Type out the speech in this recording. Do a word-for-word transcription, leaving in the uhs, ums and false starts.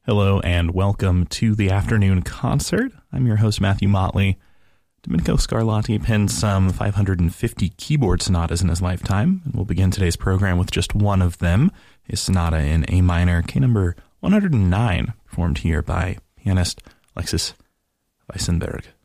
Hello and welcome to the afternoon concert. I'm your host, Matthew Motley. Domenico Scarlatti penned some five hundred fifty keyboard sonatas in his lifetime, and we'll begin today's program with just one of them, his sonata in A minor, K number one hundred nine, performed here by pianist Alexis Weissenberg.